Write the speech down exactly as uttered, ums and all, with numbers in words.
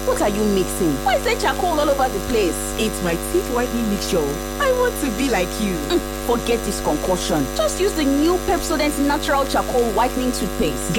What are you mixing? Why is there charcoal all over the place? It's my teeth whitening mixture. I want to be like you. Mm, forget this concoction. Just use the new Pepsodent Natural Charcoal Whitening Toothpaste.